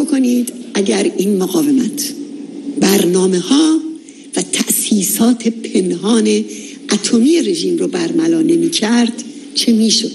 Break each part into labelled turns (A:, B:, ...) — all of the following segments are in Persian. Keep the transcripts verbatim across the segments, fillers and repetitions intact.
A: بکنید اگر این مقاومت برنامه ها و تأسیسات پنهان اتمی رژیم رو برملا نمی کرد چه می شد؟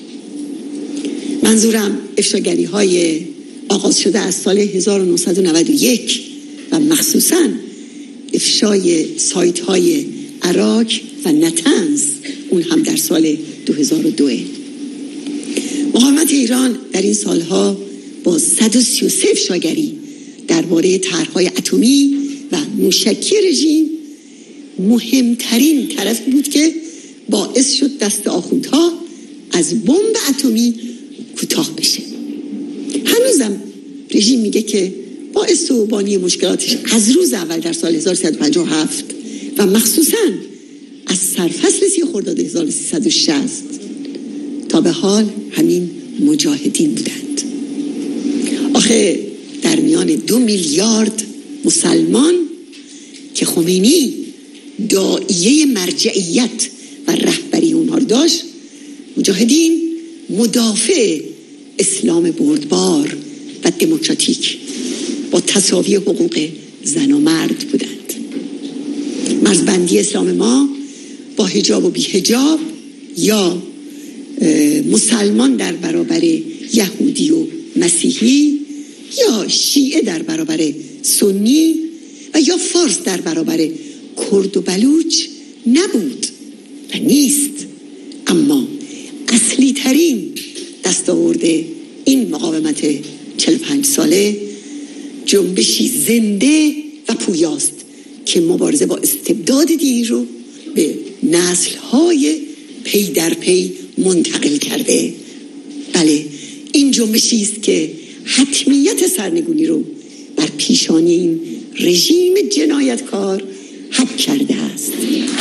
A: منظورم افشاگری های آغاز شده از سال هزار و نهصد و نود و یک و مخصوصاً افشای سایت های عراق و نتنز، اون هم در سال دو هزار و دو. مقاومت ایران در این سالها با صد و سی و سه افشاگری درباره طرح‌های اتمی و موشکی رژیم مهمترین طرفی بود که باعث شد دست آخوندها از بمب اتمی کوتاه بشه. هنوزم رژیم میگه که باعث و بانی مشکلاتش از روز اول در سال هزار و سیصد و پنجاه و هفت و مخصوصاً از سرفصل سی خرداد هزار و سیصد و شصت تا به حال همین مجاهدین بودند. آخه در میان دو میلیارد مسلمان که خمینی داعیه مرجعیت و رهبری اونها داشت، مجاهدین مدافع اسلام بردبار و دموکراتیک با تساوی حقوق زن و مرد بودند. مرزبندی اسلام ما با حجاب و بی حجاب یا مسلمان در برابر یهودی و مسیحی یا شیعه در برابر سنی و یا فارس در برابر کرد و بلوچ نبود و نیست. اما اصلی ترین دستاورد این مقاومت چهل و پنج ساله جنبشی زنده و پویاست که مبارزه با استبداد دینی رو به نسل‌های پی در پی منتقل کرده. بله، این جنبشی است که حتمیت سرنگونی رو بر پیشانی این رژیم جنایتکار حک کرده است.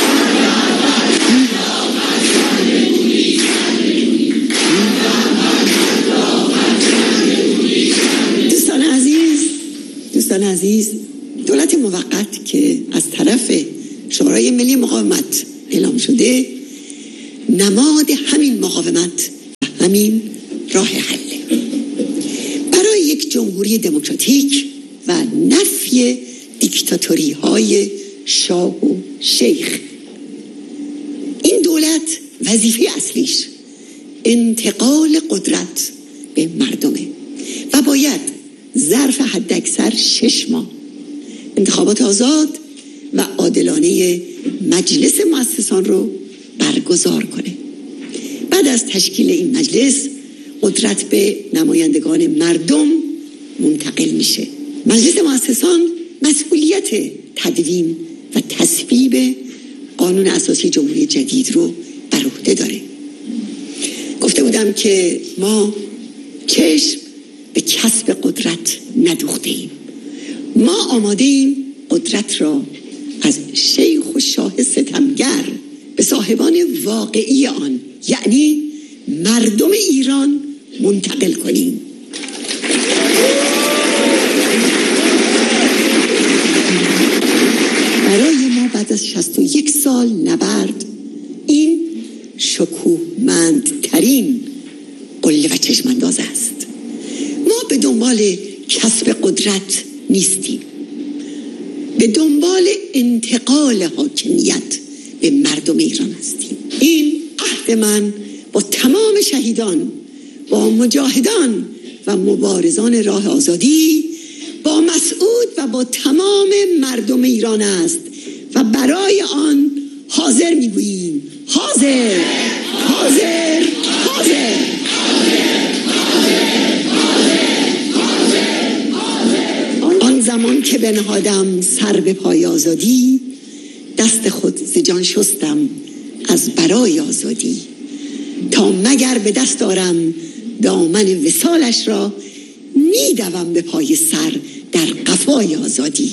A: دوستان عزیز، دوستان عزیز، دولت موقت که از طرف شورای ملی مقاومت اعلام شده نماد همین مقاومت و همین راه حله برای یک جمهوری دموکراتیک و نفی دیکتاتوری های شاه و شیخ. این دولت وظیفه اصلیش انتقال قدرت به مردمه و باید ظرف حداکثر شش ماه انتخابات آزاد و عادلانه مجلس مؤسسان رو برگزار کنه. بعد از تشکیل این مجلس قدرت به نمایندگان مردم منتقل میشه. مجلس مؤسسان مسئولیت تدوین و تصویب قانون اساسی جمهوری جدید رو بر عهده داره. گفته بودم که ما چشم به کسب قدرت ندوخته ایم. ما آماده ایم قدرت را از شیخ و شاه ستمگر به صاحبان واقعی آن، یعنی مردم ایران، منتقل کنیم. برای ما بعد از شصت و یک سال نبرد این شکوهمندترین قله و چشمانداز است. ما به دنبال کسب قدرت نیستیم، به دنبال انتقال حاکمیت به مردم ایران هستیم. این عهد من با تمام شهیدان، با مجاهدان و مبارزان راه آزادی، با مسعود و با تمام مردم ایران است و برای آن حاضر میگوییم حاضر حاضر حاضر. آن زمان که بنهادم سر به پای آزادی، دست خود ز جان شستم از برای آزادی. تا مگر به دست آرم دامن وصالش را، میدوم به پای سر در قفای آزادی.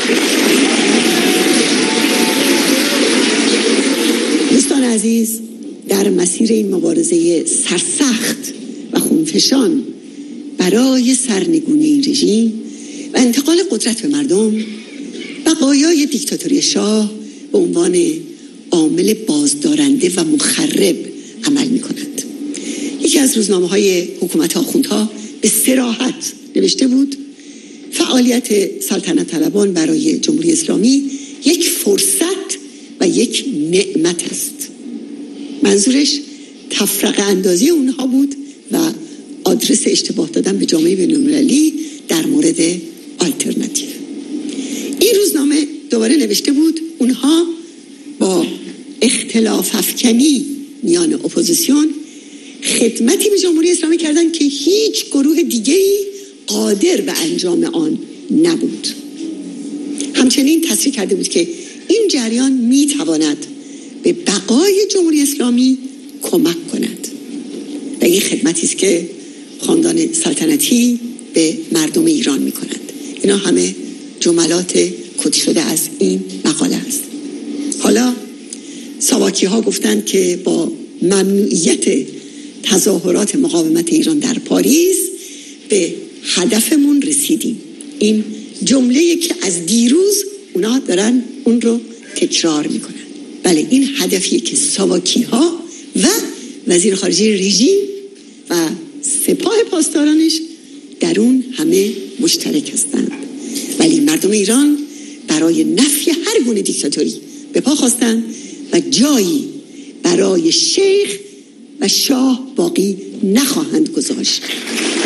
A: دوستان عزیز، در مسیر این مبارزه سرسخت و خونفشان برای سرنگونی این رژیم و انتقال قدرت به مردم، بقایای دیکتاتوری شاه به عنوان عامل بازدارنده و مخرب عمل می کند. یکی از روزنامه های حکومت آخوندها به صراحت نوشته بود فعالیت سلطنت طلبان برای جمهوری اسلامی یک فرصت و یک نعمت است. منظورش تفرقه اندازی اونها بود و آدرس اشتباه دادن به جامعه بین‌المللی در مورد آلترناتیو. این روزنامه دوباره نوشته بود اونها با اختلاف افکنی میان اپوزیسیون خدمتی به جمهوری اسلامی کردن که هیچ گروه دیگه‌ای قادر به انجام آن نبود. همچنین تصریح کرده بود که این جریان میتواند به بقای جمهوری اسلامی کمک کند و این خدمتی است که خاندان سلطنتی به مردم ایران میکنند. اینا همه جملات کد شده از این مقاله است. حالا ساواکی ها گفتند که با ممنوعیت تظاهرات مقاومت ایران در پاریس به هدفمون رسیدیم. این جمله‌ای که از دیروز اونا دارن اون رو تکرار میکنن. بله، این هدفیه که ساواکی ها و وزیر خارجه رژیم و سپاه پاسدارانش در اون همه مشترک هستند. ولی مردم ایران برای نفی هر گونه دیکتاتوری به پا خواستند و جایی برای شیخ و شاه باقی نخواهند گذاشت.